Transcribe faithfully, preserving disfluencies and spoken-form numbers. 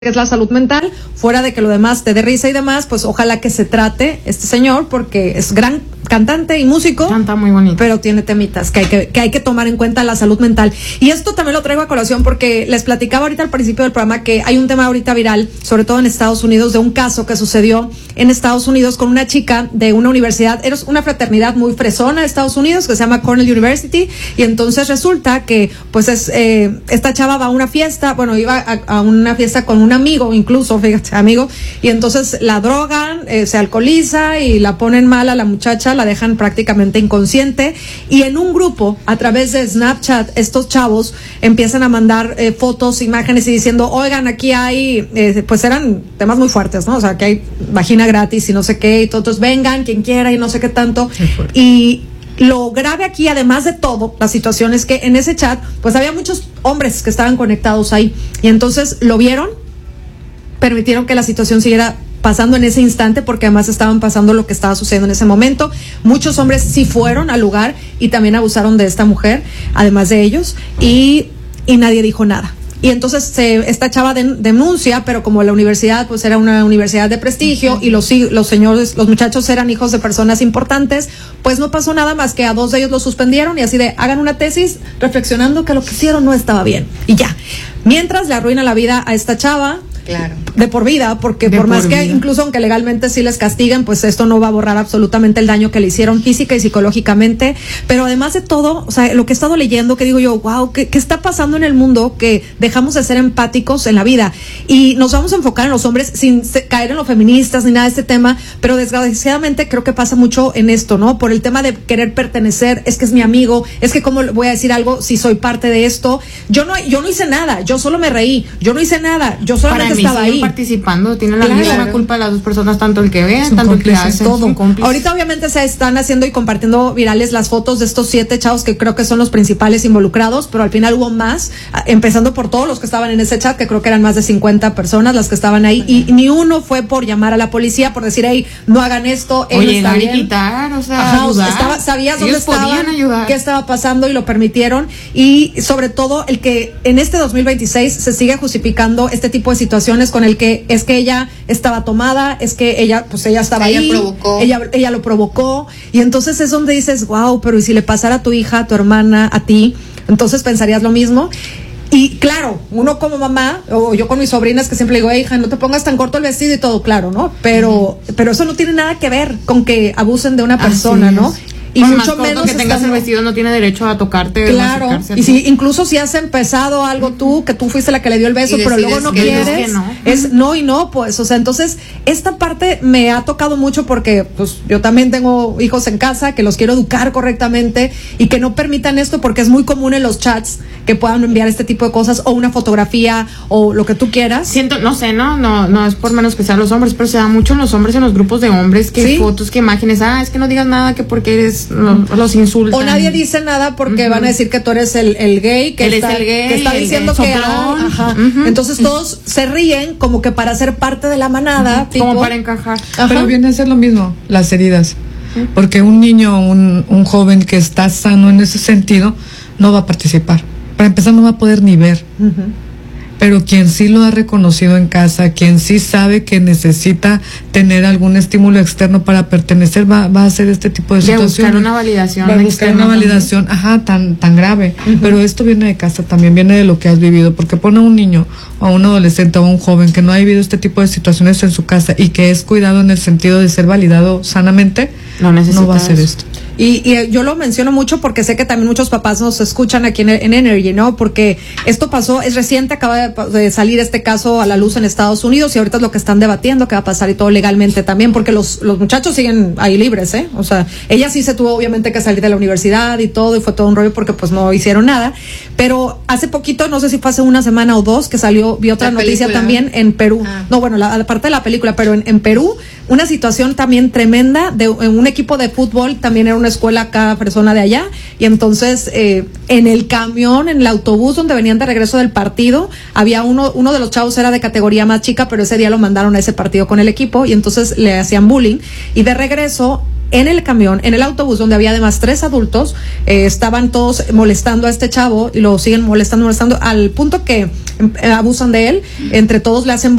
que es la salud mental, fuera de que lo demás te dé risa y demás, pues ojalá que se trate este señor, porque es gran cantante y músico. Canta muy bonito. Pero tiene temitas que hay que, que hay que tomar en cuenta la salud mental. Y esto también lo traigo a colación porque les platicaba ahorita al principio del programa que hay un tema ahorita viral, sobre todo en Estados Unidos, de un caso que sucedió en Estados Unidos con una chica de una universidad, era una fraternidad muy fresona de Estados Unidos que se llama Cornell University, y entonces resulta que pues es eh, esta chava va a una fiesta, bueno, iba a, a una fiesta con un amigo, incluso, fíjate, amigo, y entonces la drogan, eh, se alcoholiza y la ponen mal a la muchacha, la dejan prácticamente inconsciente, y en un grupo, a través de Snapchat, estos chavos empiezan a mandar eh, fotos, imágenes y diciendo, oigan, aquí hay, eh, pues eran temas muy fuertes, ¿no? O sea, que hay vagina gratis y no sé qué, y todos vengan, quien quiera y no sé qué tanto, y lo grave aquí, además de todo, la situación es que en ese chat, pues había muchos hombres que estaban conectados ahí, y entonces lo vieron, permitieron que la situación siguiera pasando en ese instante, porque además estaban pasando lo que estaba sucediendo en ese momento. Muchos hombres sí fueron al lugar y también abusaron de esta mujer, además de ellos, y, y nadie dijo nada. Y entonces se, esta chava de, denuncia, pero como la universidad pues era una universidad de prestigio, uh-huh, y los, los señores, los muchachos eran hijos de personas importantes, pues no pasó nada más que a dos de ellos los suspendieron, y así de, hagan una tesis reflexionando que lo que hicieron no estaba bien, y ya. Mientras le arruina la vida a esta chava, claro, de por vida, porque de por más por que vida. Incluso aunque legalmente sí les castiguen, pues esto no va a borrar absolutamente el daño que le hicieron física y psicológicamente. Pero además de todo, o sea, lo que he estado leyendo, que digo yo, wow, ¿qué, qué está pasando en el mundo? Que dejamos de ser empáticos en la vida y nos vamos a enfocar en los hombres sin se, caer en los feministas ni nada de este tema, pero desgraciadamente creo que pasa mucho en esto, ¿no? Por el tema de querer pertenecer, es que es mi amigo, es que cómo voy a decir algo si soy parte de esto. Yo no, yo no hice nada, yo solo me reí, yo no hice nada, yo solamente Para mí estaba ahí. Participando, tiene la Claro. misma culpa las dos personas, tanto el que ve, Son tanto el que cómplices, hace, todo. son cómplices. Ahorita obviamente se están haciendo y compartiendo virales las fotos de estos siete chavos que creo que son los principales involucrados, pero al final hubo más, empezando por todos los que estaban en ese chat, que creo que eran más de cincuenta personas las que estaban ahí, y ni uno fue por llamar a la policía, por decir, hey, no hagan esto, hey, o no está llegar y bien. quitar, o sea, Ajá, ayudar. estaba, sabías dónde Ellos podían estaban, ayudar. qué estaba pasando, y lo permitieron. Y sobre todo el que en este dos mil veintiséis se sigue justificando este tipo de situaciones con el que es que ella estaba tomada, es que ella pues ella estaba ella ahí, provocó. ella ella lo provocó, y entonces es donde dices, wow, pero ¿y si le pasara a tu hija, a tu hermana, a ti? Entonces pensarías lo mismo. Y claro, uno como mamá, o yo con mis sobrinas que siempre le digo, hey, hija, no te pongas tan corto el vestido y todo, claro, ¿no? Pero, uh-huh, pero eso no tiene nada que ver con que abusen de una persona, Así ¿no? es. Y por mucho más menos que tengas estando... el vestido, no tiene derecho a tocarte. Claro, a y si incluso si has empezado algo tú, que tú fuiste la que le dio el beso, pero luego no que quieres, que no. es no y no, pues, o sea, entonces esta parte me ha tocado mucho porque pues yo también tengo hijos en casa que los quiero educar correctamente y que no permitan esto, porque es muy común en los chats que puedan enviar este tipo de cosas, o una fotografía o lo que tú quieras. Siento, no sé, no, no, no es por menos que sean los hombres, pero se da mucho en los hombres, en los grupos de hombres, que ¿Sí? fotos, que imágenes, ah, es que no digas nada, que porque eres, lo, los insultan. O nadie dice nada porque, uh-huh, van a decir que tú eres el, el gay, que Él está, es el gay, que está el, diciendo el que soplón. ah, ajá. Uh-huh. Entonces todos se ríen como que para ser parte de la manada, uh-huh, tipo, como para encajar. Ajá. Pero viene a ser lo mismo, las heridas. Porque un niño, un, un joven que está sano en ese sentido, no va a participar. Para empezar, no va a poder ni ver. Uh-huh. Pero quien sí lo ha reconocido en casa, quien sí sabe que necesita tener algún estímulo externo para pertenecer, va, va a hacer este tipo de, de situaciones. Buscar una validación. Va a buscar una validación, también. Ajá, tan, tan grave. Uh-huh. Pero esto viene de casa también, viene de lo que has vivido, porque pone a un niño, o a un adolescente, o a un joven que no ha vivido este tipo de situaciones en su casa y que es cuidado en el sentido de ser validado sanamente, no, no va a hacer esto. Y, y yo lo menciono mucho porque sé que también muchos papás nos escuchan aquí en, en Energy, ¿no? Porque esto pasó, es reciente, acaba de, de salir este caso a la luz en Estados Unidos, y ahorita es lo que están debatiendo, que va a pasar y todo legalmente también, porque los, los muchachos siguen ahí libres, ¿eh? O sea, ella sí se tuvo obviamente que salir de la universidad y todo, y fue todo un rollo porque pues no hicieron nada. Pero hace poquito, no sé si fue hace una semana o dos, que salió, vi otra la noticia película. también en Perú. Ah. No, bueno, la, aparte de la película, pero en, en Perú, una situación también tremenda de en un equipo de fútbol, también era una escuela cada persona de allá, y entonces eh, en el camión, en el autobús donde venían de regreso del partido, había uno, uno de los chavos era de categoría más chica, pero ese día lo mandaron a ese partido con el equipo, y entonces le hacían bullying, y de regreso en el camión, en el autobús, donde había además tres adultos, eh, estaban todos molestando a este chavo y lo siguen molestando, molestando, al punto que eh, abusan de él, entre todos le hacen